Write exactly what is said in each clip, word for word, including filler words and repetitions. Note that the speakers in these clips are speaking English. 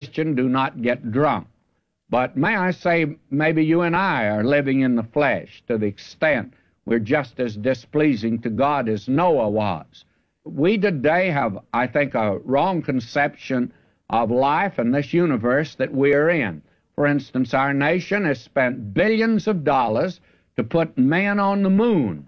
Christian, do not get drunk. But may I say, maybe you and I are living in the flesh to the extent we're just as displeasing to God as Noah was. We today have, I think, a wrong conception of life and this universe that we're in. For instance, our nation has spent billions of dollars to put men on the moon,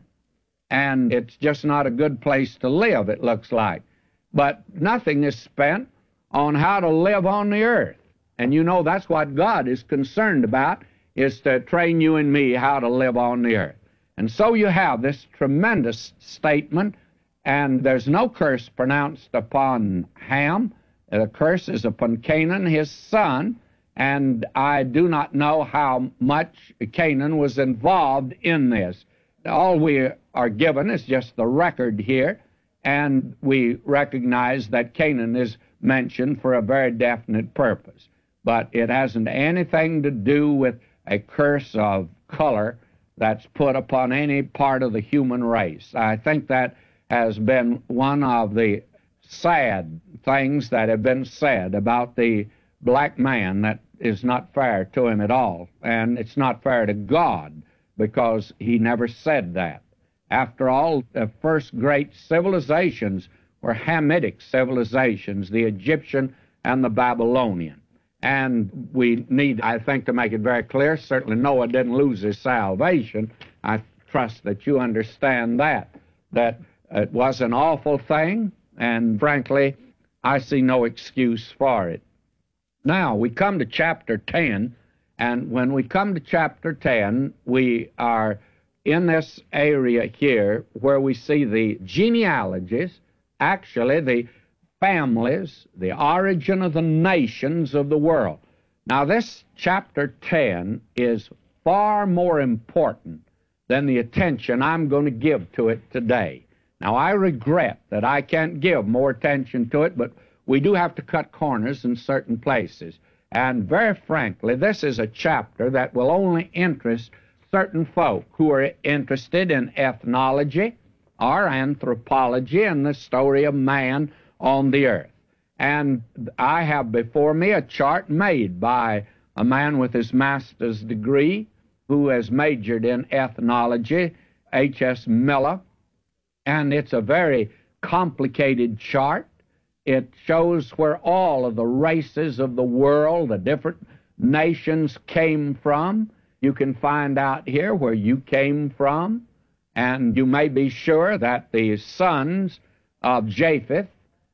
and it's just not a good place to live, it looks like. But nothing is spent on how to live on the earth. And you know that's what God is concerned about, is to train you and me how to live on the earth. And so you have this tremendous statement, and there's no curse pronounced upon Ham. The curse is upon Canaan, his son, and I do not know how much Canaan was involved in this. All we are given is just the record here, and we recognize that Canaan is mentioned for a very definite purpose. But it hasn't anything to do with a curse of color that's put upon any part of the human race. I think that has been one of the sad things that have been said about the black man that is not fair to him at all. And it's not fair to God, because he never said that. After all, the first great civilizations were Hamitic civilizations, the Egyptian and the Babylonian. And we need, I think, to make it very clear, certainly Noah didn't lose his salvation. I trust that you understand that, that it was an awful thing, and frankly, I see no excuse for it. Now, we come to chapter ten, and when we come to chapter ten, we are in this area here where we see the genealogies, actually the families, the origin of the nations of the world. Now, this chapter ten is far more important than the attention I'm going to give to it today. Now, I regret that I can't give more attention to it, but we do have to cut corners in certain places. And very frankly, this is a chapter that will only interest certain folk who are interested in ethnology or anthropology and the story of man on the earth. And I have before me a chart made by a man with his master's degree who has majored in ethnology, H S Miller, and it's a very complicated chart. It shows where all of the races of the world, the different nations came from. You can find out here where you came from, and you may be sure that the sons of Japheth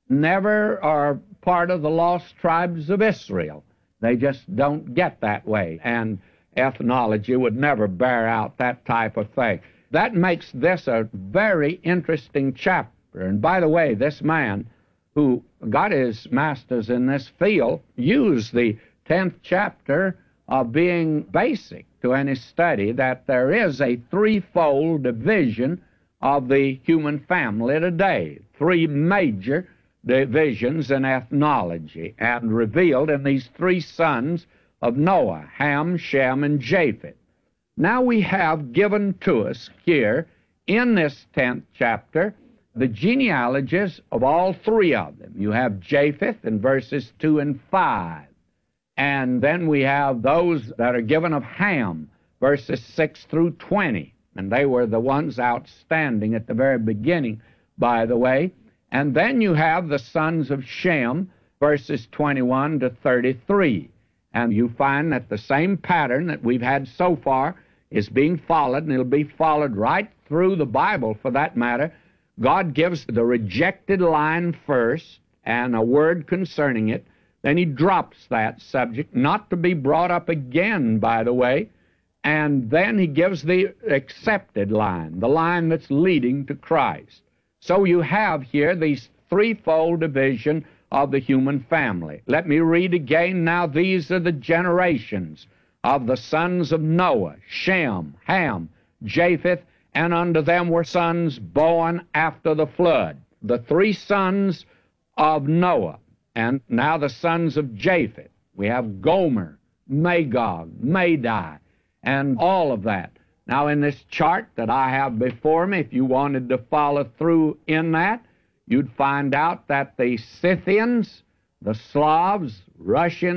never are part of the lost tribes of Israel. They just don't get that way, and ethnology would never bear out that type of thing. That makes this a very interesting chapter. And by the way, this man who got his master's in this field used the tenth chapter of being basic to any study, that there is a threefold division of the human family today, three major divisions in ethnology, and revealed in these three sons of Noah, Ham, Shem, and Japheth. Now we have given to us here in this tenth chapter the genealogies of all three of them. You have Japheth in verses two and five. And then we have those that are given of Ham, verses six through twenty. And they were the ones outstanding at the very beginning, by the way. And then you have the sons of Shem, verses twenty-one to thirty-three. And you find that the same pattern that we've had so far is being followed, and it'll be followed right through the Bible, for that matter. God gives the rejected line first and a word concerning it. Then he drops that subject, not to be brought up again, by the way, and then he gives the accepted line, the line that's leading to Christ. So you have here these threefold division of the human family. Let me read again. Now these are the generations of the sons of Noah, Shem, Ham, Japheth, and unto them were sons born after the flood. The three sons of Noah, and now the sons of Japheth. We have Gomer, Magog, Madai, and all of that. Now in this chart that I have before me, if you wanted to follow through in that, you'd find out that the Scythians, the Slavs, Russians,